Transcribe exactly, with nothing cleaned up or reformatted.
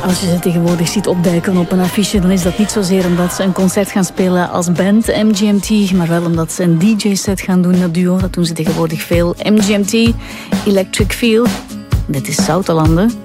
Als je ze tegenwoordig ziet opduiken op een affiche, dan is dat niet zozeer omdat ze een concert gaan spelen als band M G M T, maar wel omdat ze een D J-set gaan doen, dat duo. Dat doen ze tegenwoordig veel. M G M T, Electric Feel. Dit is Zoutelanden.